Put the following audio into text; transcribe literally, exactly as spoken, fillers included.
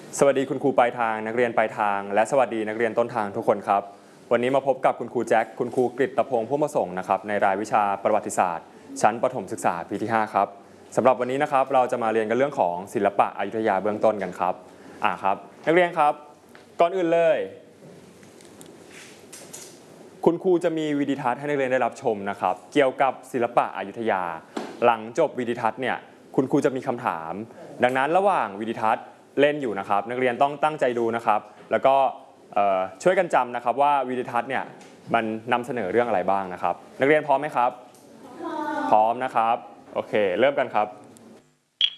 สวัสดีคุณครูปลายทางนักเรียนปลายทางและสวัสดีนักเรียนต้นทางทุกคนครับวันนี้มาพบกับคุณครูแจ็คคุณครูกฤตพงษ์พุ่มประสงค์นะครับในรายวิชาประวัติศาสตร์ชั้นประถมศึกษาปีที่ห้าครับสำหรับวันนี้นะครับเราจะมาเรียนกันเรื่องของศิลปะอยุธยาเบื้องต้นกันครับอ่าครับนักเรียนครับก่อนอื่นเลยคุณครูจะมีวิดีทัศน์ให้นักเรียนได้รับชมนะครับเกี่ยวกับศิลปะอยุธยาหลังจบวิดีทัศน์เนี่ยคุณครูจะมีคำถามดังนั้นระหว่างวิดีทัศน์เล่นอยู่นะครับนักเรียนต้องตั้งใจดูนะครับแล้วก็ช่วยกันจำนะครับว่าวิดีทัศน์เนี่ยมันนำเสนอเรื่องอะไรบ้างนะครับนักเรียนพร้อมไหมครับพร้อมนะครับโอเคเริ่มกันครับ